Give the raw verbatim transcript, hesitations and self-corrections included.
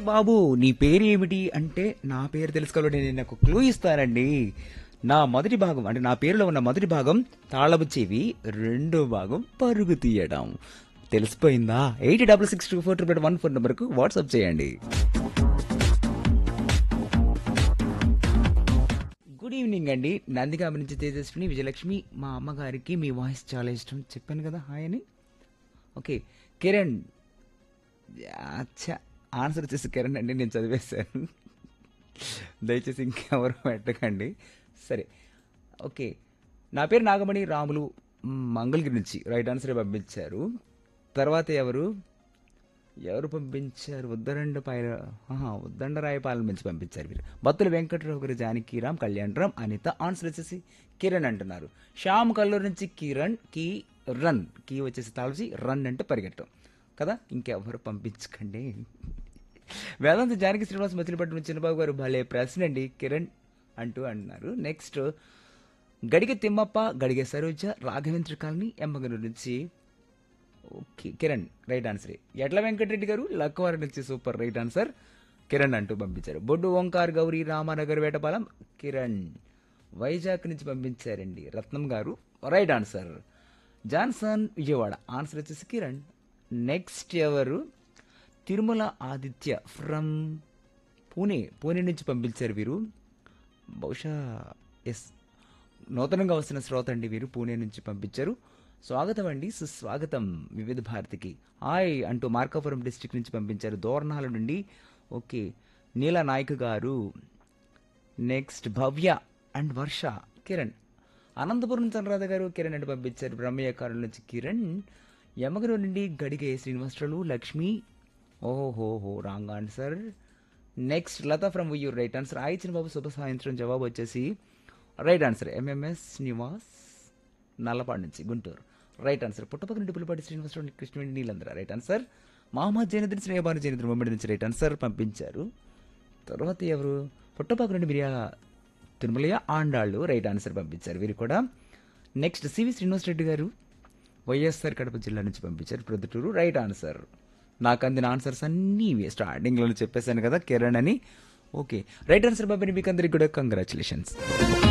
బాబు నీ పేరు ఏమిటి అంటే నా పేరు తెలుసుకోవాలని నేను ఒక క్లూ ఇస్తానండి. నా మొదటి భాగం అంటే నా పేరులో ఉన్న మొదటి భాగం తాళపు చెవి, రెండో భాగం పరుగు తీయడం. తెలిసిపోయిందా? Eight double six two four triple one four నెంబర్కు వాట్సాప్ చేయండి. గుడ్ ఈవినింగ్ అండి. నందిగామ నుంచి తేజస్విని విజయలక్ష్మి. మా అమ్మగారికి మీ వాయిస్ చాలా ఇష్టం చెప్పాను కదా హాయ్ అని. ఓకే కిరణ్. అచ్చా ఆన్సర్ వచ్చేసి కిరణ్ అండి, నేను చదివేశాను. దయచేసి ఇంకెవరు పెట్టకండి. సరే ఓకే. నా పేరు నాగమణి రాములు, మంగళగిరి నుంచి రైట్ ఆన్సర్ పంపించారు. తర్వాత ఎవరు ఎవరు పంపించారు? ఉద్దరండ పై ఉద్దండరాయపాలెం నుంచి పంపించారు వీరు. బత్తుల వెంకటరావు గారు, జానకిరామ్, కళ్యాణరామ్, అనిత. ఆన్సర్ వచ్చేసి కిరణ్ అంటున్నారు. శ్యామ్ కల్లూరు నుంచి కిరణ్. కీ రన్, కీ వచ్చేసి తాళచి, రన్ అంటే పరిగెట్టం కదా. ఇంకెవరు పంపించకండి. వేదాంత జానకి శ్రీనివాస్ మచిలీపట్నం చిన్నబాబు గారు భలే ప్రశ్న అండి కిరణ్ అంటూ అంటున్నారు. నెక్స్ట్ గడిగె తిమ్మప్ప, గడిగె సరోజ, రాఘవేంద్ర కాలనీ, ఎమ్మగనూరు నుంచి ఓకే కిరణ్ రైట్ ఆన్సర్. ఎడ్ల వెంకటరెడ్డి గారు లక్కవారి నుంచి సూపర్ రైట్ ఆన్సర్ కిరణ్ అంటూ పంపించారు. బొడ్డు ఓంకార్ గౌరీ రామానగర్ వేటపాలెం కిరణ్. వైజాగ్ నుంచి పంపించారండి రత్నం గారు right answer. Johnson Vijayawada answer వచ్చేసి కిరణ్. నెక్స్ట్ ఎవరు? తిరుమల ఆదిత్య ఫ్రమ్ పూణే, పూణే నుంచి పంపించారు వీరు. బహుశా ఎస్ నూతనంగా వస్తున్న శ్రోత అండి వీరు, పూణే నుంచి పంపించారు. స్వాగతం అండి, సుస్వాగతం వివిధ భారతికి. హాయ్ అంటూ మార్కాపురం డిస్టిక్ నుంచి పంపించారు దోర్నాల నుండి. ఓకే నీలా నాయక్ గారు. నెక్స్ట్ భవ్య అండ్ వర్ష కిరణ్. అనంతపురం చంద్రరాధ గారు కిరణ్ అంటూ పంపించారు. బ్రహ్మయ్య కారుల నుంచి కిరణ్. యమగనూరు నుండి గడిగే శ్రీనివాసరావు లక్ష్మి. ఓహోహో wrong answer. Next Lata from Uyyuru right answer. ఆయి చిన్నబాబు శుభ సాయంత్రం జవాబు వచ్చేసి right answer. MMS Nivas Nallapadu నుంచి గుంటూరు రైట్ ఆన్సర్. పుట్టపక్క నుండి పులిపాటి శ్రీనివాసరావు కృష్ణవేణి నీలందర రైట్ ఆన్సర్. మహమ్మద్ జైనద్రి స్నేహబాను జైనద్రి ముమ్మడి నుంచి రైట్ ఆన్సర్ పంపించారు. తర్వాత ఎవరు? పుట్టపక్క నుండి మిరియా తిరుమలయ్య ఆండాళ్ళు రైట్ ఆన్సర్ పంపించారు వీరు కూడా. నెక్స్ట్ సివి శ్రీనివాస్ రెడ్డి గారు వైఎస్ఆర్ కడప జిల్లా నుంచి పంపించారు ప్రొద్దుటూరు రైట్ ఆన్సర్. నాకు అందిన ఆన్సర్స్ అన్నీ స్టార్టింగ్లో చెప్పేశాను కదా కిరణ్ అని. ఓకే రైట్ ఆన్సర్ పంపిణీ మీకు అందరికి కూడా కంగ్రాచులేషన్స్.